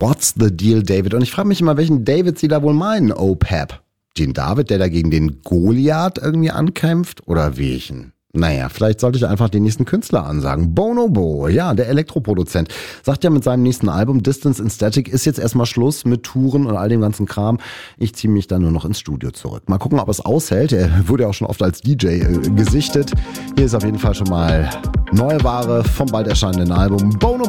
What's the deal, David? Und ich frage mich immer, welchen David sie da wohl meinen, oh Pep. Den David, der da gegen den Goliath irgendwie ankämpft? Oder welchen? Naja, vielleicht sollte ich einfach den nächsten Künstler ansagen. Bonobo, ja, der Elektroproduzent. Sagt ja mit seinem nächsten Album Distance in Static ist jetzt erstmal Schluss mit Touren und all dem ganzen Kram. Ich ziehe mich dann nur noch ins Studio zurück. Mal gucken, ob es aushält. Er wurde ja auch schon oft als DJ gesichtet. Hier ist auf jeden Fall schon mal neue Ware vom bald erscheinenden Album Bonobo.